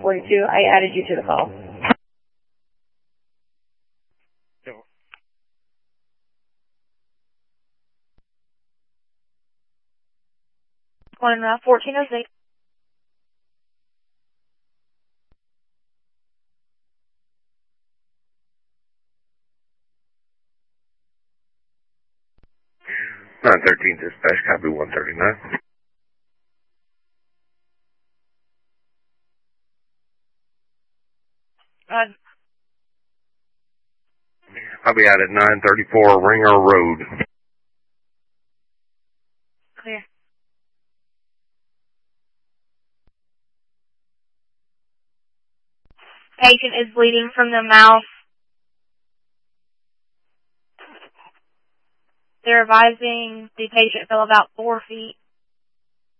42. I added you to the call. One 1406. Dispatch, copy 139. I'll be out at 934 Ringer Road. Clear. Patient is bleeding from the mouth. They're advising the patient fell about 4 feet.